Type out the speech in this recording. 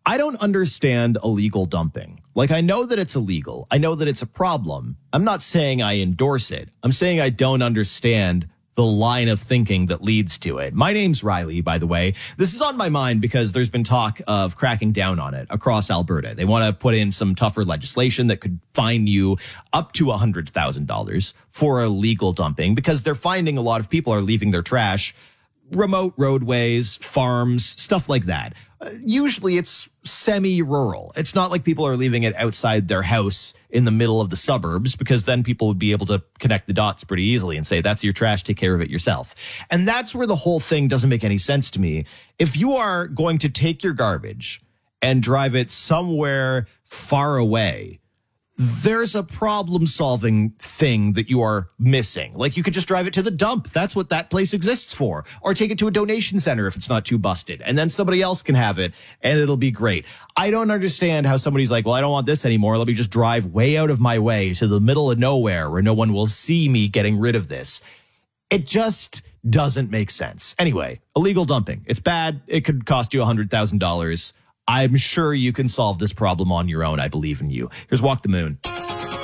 I don't understand illegal dumping. Like, I know that it's illegal. I know that it's a problem. I'm not saying I endorse it. I'm saying I don't understand the line of thinking that leads to it. My name's Riley, by the way. This is on my mind because there's been talk of cracking down on it across Alberta. They want to put in some tougher legislation that could fine you up to $100,000 for illegal dumping, because they're finding a lot of people are leaving their trash remote roadways, farms, stuff like that. Usually it's semi-rural. It's not like people are leaving it outside their house in the middle of the suburbs, because then people would be able to connect the dots pretty easily and say, that's your trash, take care of it yourself. And that's where the whole thing doesn't make any sense to me. If you are going to take your garbage and drive it somewhere far away, there's a problem-solving thing that you are missing. Like, you could just drive it to the dump. That's what that place exists for. Or take it to a donation center if it's not too busted. And then somebody else can have it, and it'll be great. I don't understand how somebody's like, well, I don't want this anymore. Let me just drive way out of my way to the middle of nowhere where no one will see me getting rid of this. It just doesn't make sense. Anyway, illegal dumping. It's bad. It could cost you $100,000. I'm sure you can solve this problem on your own. I believe in you. Here's Walk the Moon.